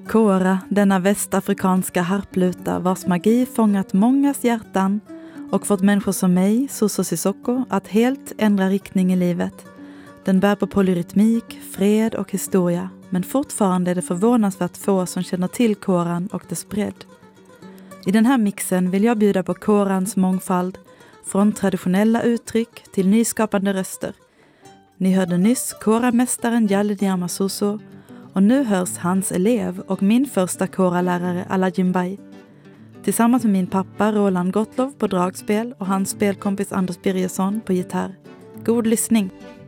Kora, denna västafrikanska harpluta vars magi fångat mångas hjärtan och fått människor som mig, Suso Sissoko, att helt ändra riktning i livet. Den bär på polyrytmik, fred och historia, men fortfarande är det förvånansvärt få som känner till koran och dess bredd. I den här mixen vill jag bjuda på korans mångfald, från traditionella uttryck till nyskapande röster. Ni hörde nyss koramästaren Jalediama Suso, och nu hörs hans elev och min första koralärare Ala Jimbai. Tillsammans med min pappa Roland Gottlov på dragspel och hans spelkompis Anders Birgersson på gitarr. God lyssning!